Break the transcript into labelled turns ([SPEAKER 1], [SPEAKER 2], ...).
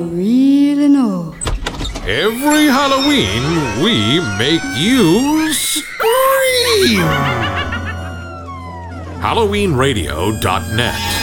[SPEAKER 1] Really know.
[SPEAKER 2] Every Halloween, we make you scream! HalloweenRadio.net